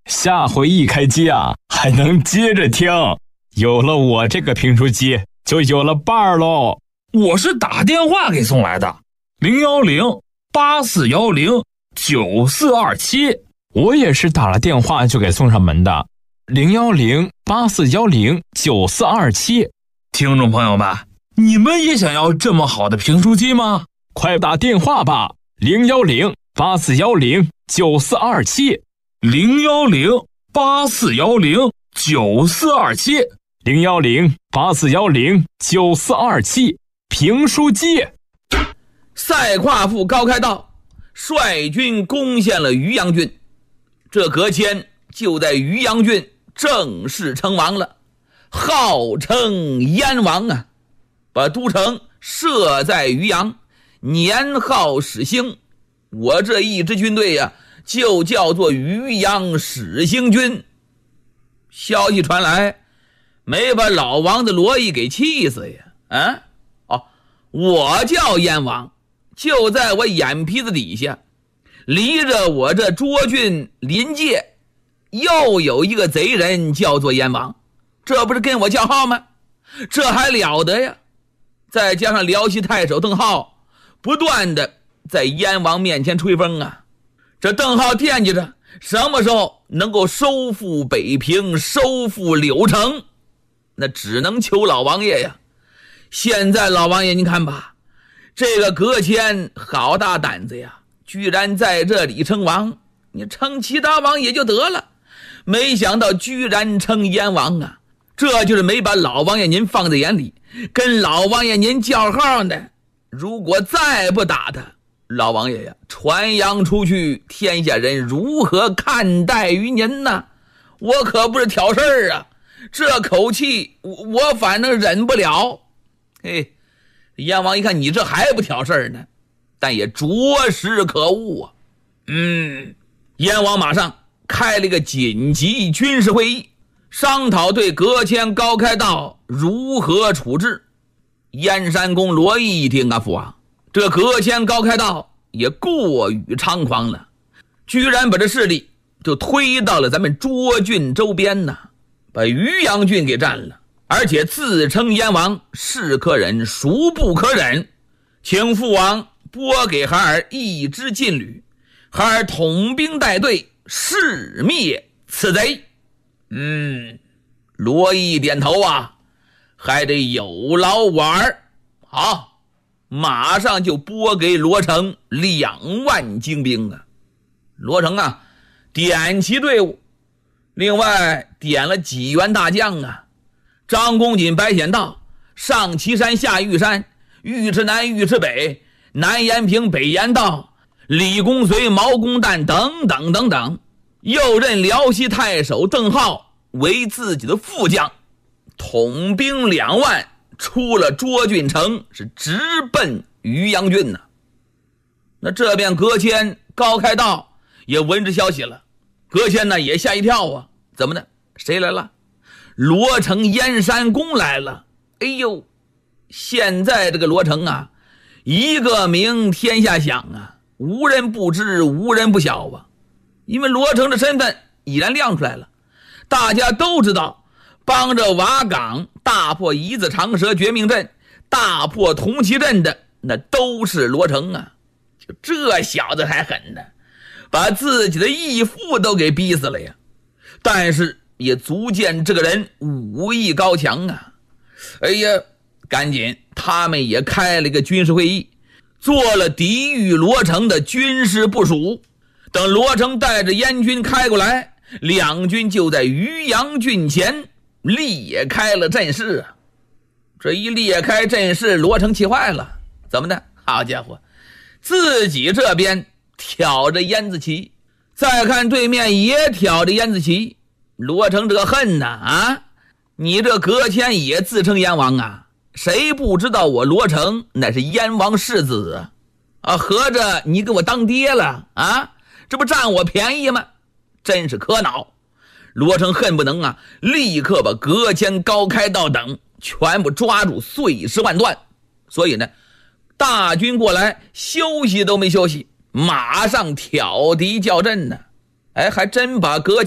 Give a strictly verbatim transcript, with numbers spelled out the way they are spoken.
下回一开机啊，还能接着听。有了我这个评书机，就有了伴儿喽。 我是打电话给送来的，零幺零八四幺零九四二七。 我也是打了电话就给送上门的，零幺零八四幺零九四二七。 听众朋友们，你们也想要这么好的评书机吗？ 快打电话吧，零幺零八四幺零九四二七， 零幺零八四幺零九四二七， 零幺零八四幺零九四二七，评书机。 赛夸父高开道，率军攻陷了渔阳郡。这葛谦就在渔阳郡正式称王了，号称燕王啊，把都城设在渔阳，年号始兴。我这一支军队呀、啊，就叫做渔阳始兴军。消息传来，没把老王子罗毅给气死呀？啊，哦，我叫燕王，就在我眼皮子底下，离着我这涿郡临界，又有一个贼人叫做燕王，这不是跟我叫号吗？这还了得呀！再加上辽西太守邓浩不断的在燕王面前吹风啊，这邓浩惦记着什么时候能够收复北平，收复柳城，那只能求老王爷呀。现在老王爷您看吧，这个葛谦好大胆子呀，居然在这里称王，你称其他王也就得了，没想到居然称燕王啊，这就是没把老王爷您放在眼里，跟老王爷您叫号呢。如果再不打他，老王爷呀，传扬出去，天下人如何看待于您呢？我可不是挑事儿啊，这口气我我反正忍不了。嘿，燕王一看你这还不挑事儿呢，但也着实可恶啊。嗯，燕王马上开了一个紧急军事会议，商讨对葛谦、高开道如何处置。燕山公罗毅一听啊，父王，这葛谦、高开道也过于猖狂了，居然把这势力就推到了咱们涿郡周边呢，把渔阳郡给占了，而且自称燕王，是可忍孰不可忍。请父王拨给孩儿一支劲旅，孩儿统兵带队誓灭此贼。嗯，罗毅点头啊，还得有劳我儿。好，马上就拨给罗成两万精兵啊。罗成啊，点齐队伍，另外点了几员大将啊，张公瑾、白显道，上岐山下玉山，尉迟南、尉迟北，南延平、北延道，李公随、毛公旦等等等等，又任辽西太守邓浩为自己的副将，统兵两万，出了涿郡城，是直奔渔阳郡呢。那这边葛谦、高开道也闻知消息了，葛谦呢也吓一跳啊，怎么的？谁来了？罗成燕山公来了。哎呦，现在这个罗成啊，一个名天下响啊，无人不知，无人不晓啊。因为罗成的身份已然亮出来了，大家都知道，帮着瓦岗大破一字长蛇绝命阵，大破铜旗阵的那都是罗成啊。就这小子还狠呢，把自己的义父都给逼死了呀。但是也足见这个人武艺高强啊。哎呀，赶紧他们也开了一个军事会议，做了抵御罗成的军事部署。等罗成带着燕军开过来，两军就在渔阳郡前裂开了阵势啊。这一裂开阵势，罗成气坏了，怎么的？好家伙，自己这边挑着燕子旗，再看对面也挑着燕子旗，罗成这恨呐啊！你这葛谦也自称燕王啊？谁不知道我罗成乃是燕王世子啊？啊，合着你给我当爹了啊？这不占我便宜吗？真是可恼！罗成恨不能啊，立刻把葛谦、高开道等全部抓住，碎尸万段。所以呢，大军过来，休息都没休息，马上挑敌叫阵呢。哎，还真把葛